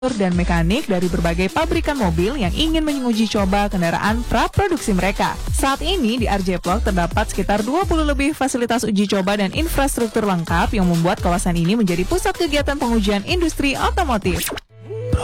dan mekanik dari berbagai pabrikan mobil yang ingin menguji coba kendaraan praproduksi mereka. Saat ini di RJ Plog terdapat sekitar 20 lebih fasilitas uji coba dan infrastruktur lengkap yang membuat kawasan ini menjadi pusat kegiatan pengujian industri otomotif.